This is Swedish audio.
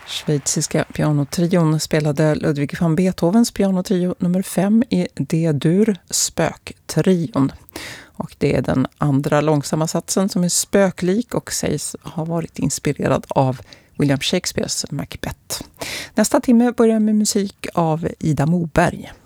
Schweiziska pianotrion spelade Ludwig van Beethovens pianotrio nummer 5 i D-dur, Spöktrion. Och det är den andra långsamma satsen som är spöklik och sägs ha varit inspirerad av William Shakespeares Macbeth. Nästa timme börjar med musik av Ida Moberg.